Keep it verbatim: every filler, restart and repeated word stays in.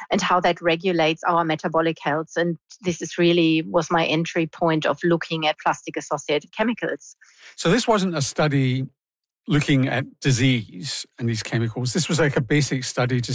and how that regulates our metabolic health. And this is really was my entry point of looking at plastic-associated chemicals. So this wasn't a study looking at disease and these chemicals. This was like a basic study to